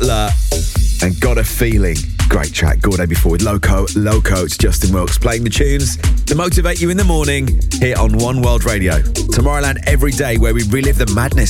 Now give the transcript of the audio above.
Butler and Got a Feeling. Great track. Gordo before with Loco. It's Justin Wilkes playing the tunes to motivate you in the morning here on One World Radio. Tomorrowland every day, where we relive the madness